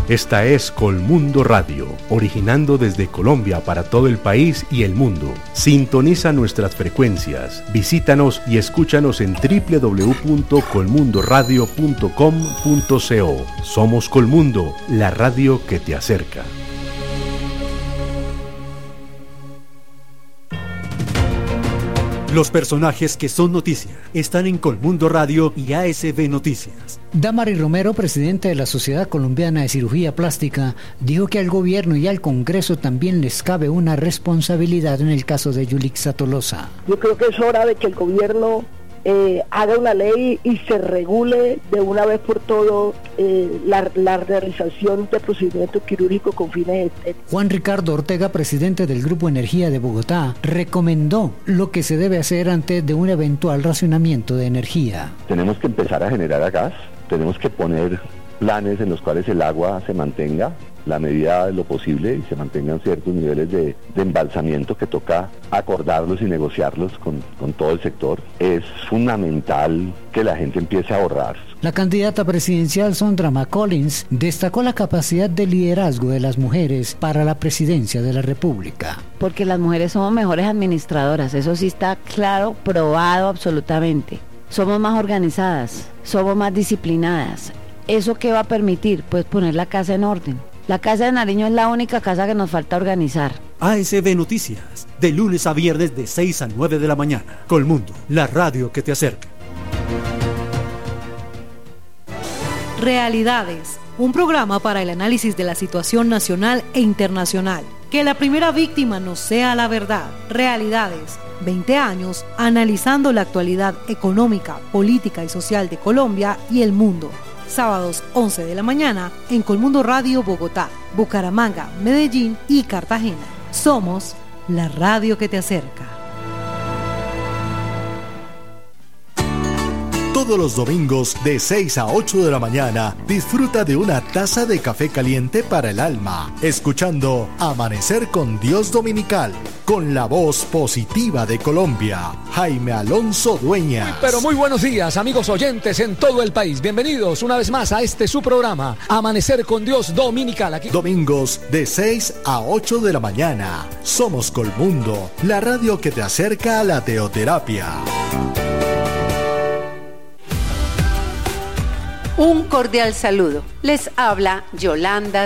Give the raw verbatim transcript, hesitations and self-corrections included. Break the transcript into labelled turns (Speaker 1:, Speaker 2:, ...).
Speaker 1: Esta es Colmundo Radio, originando desde Colombia para todo el país y el mundo. Sintoniza nuestras frecuencias, visítanos y escúchanos en doble u doble u doble u punto colmundo radio punto com punto co. Somos Colmundo, la radio que te acerca.
Speaker 2: Los personajes que son noticia están en Colmundo Radio y A S B Noticias.
Speaker 3: Damari Romero, presidente de la Sociedad Colombiana de Cirugía Plástica, dijo que al gobierno y al Congreso también les cabe una responsabilidad en el caso de Yulixa Tolosa.
Speaker 4: Yo creo que es hora de que el gobierno eh, haga una ley y se regule de una vez por todo eh, la, la realización de procedimientos quirúrgicos con fines estéticos.
Speaker 3: Juan Ricardo Ortega, presidente del Grupo Energía de Bogotá, recomendó lo que se debe hacer antes de un eventual racionamiento de energía.
Speaker 5: Tenemos que empezar a generar gas, tenemos que poner planes en los cuales el agua se mantenga la medida de lo posible y se mantengan ciertos niveles de, de embalsamiento que toca acordarlos y negociarlos con, con todo el sector. Es fundamental que la gente empiece a ahorrar.
Speaker 3: La candidata presidencial Sondra McCollins destacó la capacidad de liderazgo de las mujeres para la presidencia de la República.
Speaker 6: Porque las mujeres somos mejores administradoras, eso sí está claro, probado absolutamente. Somos más organizadas, somos más disciplinadas. ¿Eso qué va a permitir? Pues poner la casa en orden. La Casa de Nariño es la única casa que nos falta organizar.
Speaker 2: A S B Noticias, de lunes a viernes de seis a nueve de la mañana. Colmundo, la radio que te acerca.
Speaker 7: Realidades, un programa para el análisis de la situación nacional e internacional. Que la primera víctima no sea la verdad. Realidades, veinte años analizando la actualidad económica, política y social de Colombia y el mundo. Sábados once de la mañana en Colmundo Radio Bogotá, Bucaramanga, Medellín y Cartagena. Somos la radio que te acerca.
Speaker 8: Todos los domingos de seis a ocho de la mañana disfruta de una taza de café caliente para el alma, escuchando Amanecer con Dios Dominical, con la voz positiva de Colombia, Jaime Alonso Dueñas.
Speaker 9: Muy, pero muy buenos días, amigos oyentes en todo el país. Bienvenidos una vez más a este su programa, Amanecer con Dios Dominical. Aquí.
Speaker 8: Domingos de seis a ocho de la mañana. Somos Colmundo, la radio que te acerca a la teoterapia.
Speaker 10: Un cordial saludo. Les habla Yolanda